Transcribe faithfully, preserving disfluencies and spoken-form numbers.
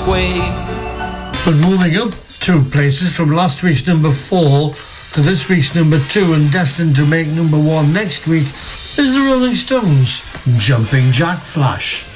way. But moving up two places from last week's number four to this week's number two and destined to make number one next week is the Rolling Stones' Jumping Jack Flash.